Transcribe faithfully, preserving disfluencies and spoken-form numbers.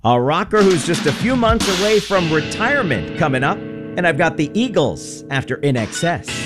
A rocker who's just a few months away from retirement coming up. And I've got the Eagles after In Excess.